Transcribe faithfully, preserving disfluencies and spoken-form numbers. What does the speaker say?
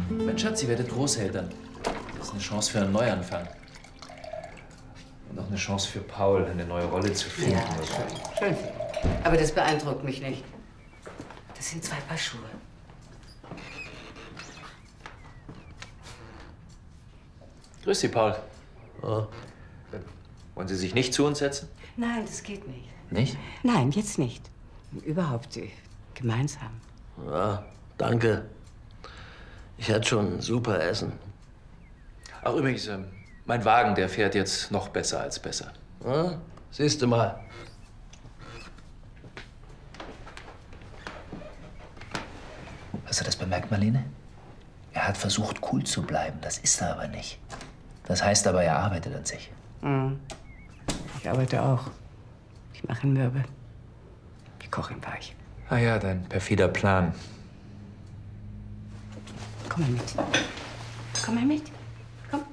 Mein Schatz, ihr werdet Großeltern. Das ist eine Chance für einen Neuanfang. Und auch eine Chance für Paul, eine neue Rolle zu finden. Ja, schön. Schön. Aber das beeindruckt mich nicht. Das sind zwei Paar Schuhe. Grüß Sie, Paul. Oh. Wollen Sie sich nicht zu uns setzen? Nein, das geht nicht. Nicht? Nein, jetzt nicht. Überhaupt äh, gemeinsam. Ja, danke. Ich hätte schon super Essen. Ach, übrigens, ähm, mein Wagen, der fährt jetzt noch besser als besser. Ja, siehst du mal. Hast du das bemerkt, Marlene? Er hat versucht, cool zu bleiben. Das ist er aber nicht. Das heißt aber, er arbeitet an sich. Mhm. Ich arbeite auch. Ich mache einen Mürbe. Ich koche ihn weich. Ah ja, dein perfider Plan. Komm mal mit. Komm mal mit.